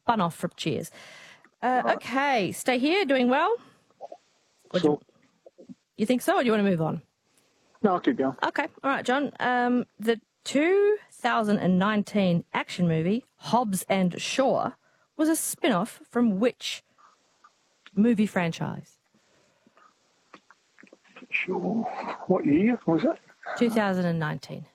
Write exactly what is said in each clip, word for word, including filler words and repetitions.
spun off from Cheers. Uh, right. Okay, stay here, doing well? Or Sure. You, you think so, or do you want to move on? No, I'll keep going. Okay, all right, John. Um, the two thousand nineteen action movie, Hobbs and Shaw, was a spin-off from which movie franchise? Sure. What year was that? two thousand nineteen.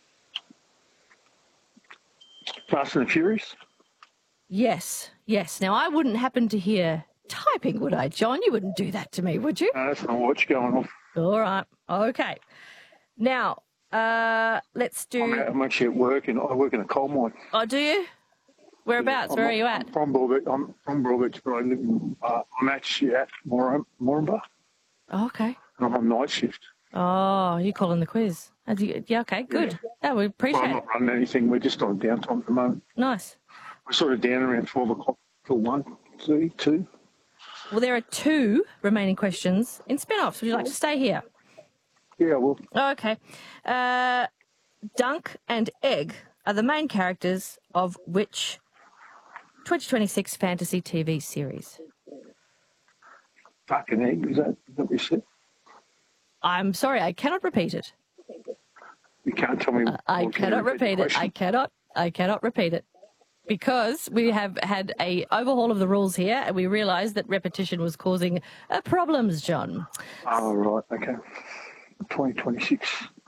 Fast and the Furious? Yes, yes. Now, I wouldn't happen to hear typing, would I, John? You wouldn't do that to me, would you? No, that's my watch going off. All right. Okay. Now, uh, let's do... I'm, I'm actually at work, and I work in a coal mine. Oh, do you? Whereabouts? Yeah, Where I'm, are you at? I'm from Broadbeach. I'm from Broadbeach, but I live in... Uh, I'm actually at Moran- Moranbah, Oh, okay. and I'm on night shift. Oh, you calling the quiz. How do you, yeah, okay, good. Yeah. That we appreciate I'm it. not running anything. We're just on downtime at the moment. Nice. We're sort of down around twelve o'clock till one, thirty, two. Well, there are two remaining questions in spin-offs. Would you like to stay here? Yeah, well, Okay. Uh, Dunk and Egg are the main characters of which twenty twenty-six fantasy T V series? fucking egg, is that, is that what you said? I'm sorry, I cannot repeat it. You can't tell me. Uh, I what- can you cannot repeat the it. I question? cannot. I cannot repeat it. Because we have had a overhaul of the rules here and we realised that repetition was causing uh, problems, John. Oh, right, okay. twenty twenty-six.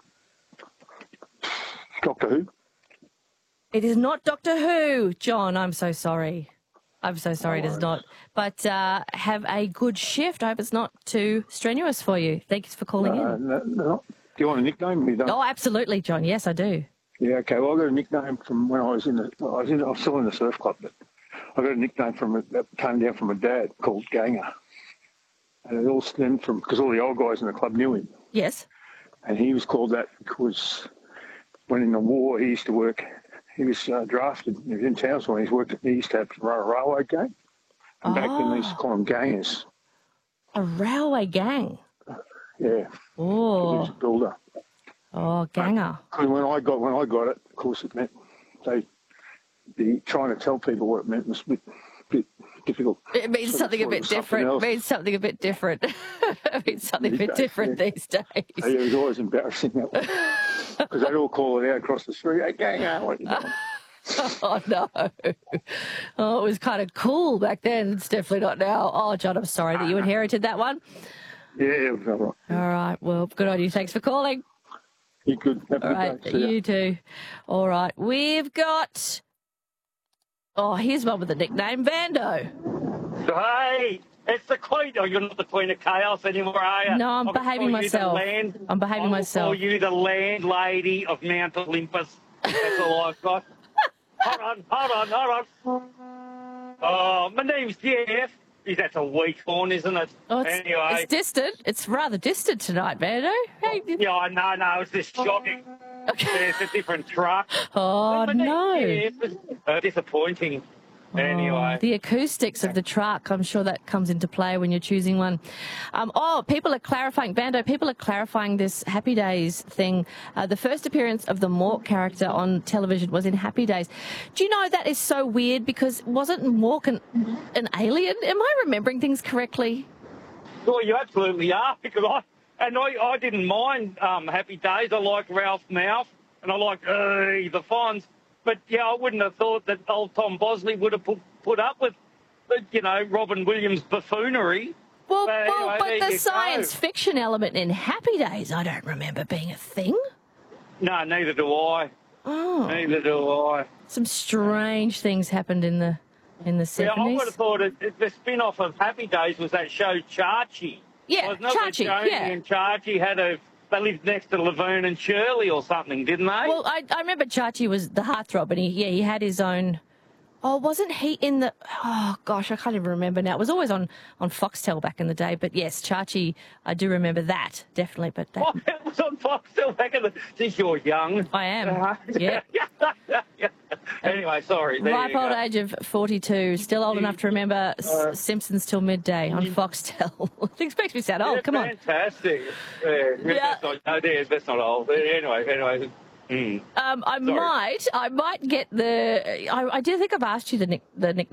Doctor Who? It is not Doctor Who, John. I'm so sorry. I'm so sorry it is not. But uh, have a good shift. I hope it's not too strenuous for you. Thanks for calling Uh, in. no, no. Do you want a nickname? You don't? Oh, absolutely, John. Yes, I do. Yeah, okay. Well, I got a nickname from when I was in the. I was in. I was still in the surf club, but I got a nickname from a, that came down from my dad called Ganger, and it all stemmed from because all the old guys in the club knew him, Yes. and he was called that because when in the war he used to work. He was uh, drafted. He was in Townsville. He's worked. He used to have to run a railway gang, and back then they used to call them gangers. A railway gang. Yeah. He was Oh, a builder. oh, ganger. And when I got when I got it, of course, it meant they the trying to tell people what it meant was a bit, bit difficult. It means So something a thought it bit was something different. It else. means something a bit different. It means something a bit These days, different yeah. these days. So, yeah, it was always embarrassing that one because they'd all call it out across the street. Hey, gang, uh, what you doing? Oh, no. Oh, it was kind of cool back then. It's definitely not now. Oh, John, I'm sorry that you inherited that one. Yeah, it was all right. All right. Well, good on you. Thanks for calling. You could have a All good right. day. See ya. You too. All right. We've got... Oh, here's one with the nickname Vando. Hey, it's the Queen. Oh, you're not the Queen of Chaos anymore, are you? No, I'm I will behaving call you the myself. land- I'm behaving I will myself. call you the landlady of Mount Olympus. That's all I've got. Hold on, hold on, hold on. Oh, my name's Jeff. Gee, that's a weak horn, isn't it? Oh, it's, anyway. it's distant. It's rather distant tonight, Vando. Hey. Yeah, I know, no, it's just shocking. Okay. It's a different truck. Oh, My name's no. Jeff. Uh, disappointing. Anyway. Oh, the acoustics of the truck, I'm sure that comes into play when you're choosing one. Um, oh, people are clarifying, Vando, people are clarifying this Happy Days thing. Uh, the first appearance of the Mork character on television was in Happy Days. Do you know that is so weird because wasn't Mork an, an alien? Am I remembering things correctly? Well, you absolutely are, because I and I, I didn't mind um, Happy Days. I like Ralph Mouth, and I like uh, the Fonz. But yeah, I wouldn't have thought that old Tom Bosley would have put, put up with, you know, Robin Williams' buffoonery. Well, But well anyway, but there the you science go. fiction element in Happy Days, I don't remember being a thing. No, neither do I. Oh, Neither do I. some strange things happened in the in the Yeah, I seventies. would have thought it, it, the spin-off of Happy Days was that show Chachi. Yeah, Wasn't it? Where Chachi, Joni yeah. and Chachi had a... They lived next to Laverne and Shirley or something, didn't they? Well, I, I remember Chachi was the heartthrob, and he yeah he had his own. Oh, wasn't he in the? Oh gosh, I can't even remember now. It was always on on Foxtel back in the day. But yes, Chachi, I do remember that definitely. But that, Oh, it was on Foxtel back in the... Geez, you're young. I am. Uh, Yeah. Anyway, sorry. There ripe you old go. age of forty-two, still old enough to remember S- Uh, Simpsons till midday on Foxtel. Things makes me sound old. Yeah, Come on. fantastic. Yeah, Yeah. That's not, no, there, that's not old. Anyway, anyway. Mm. Um, I Sorry. might, I might get the. I, I do think I've asked you the nick, the nickname.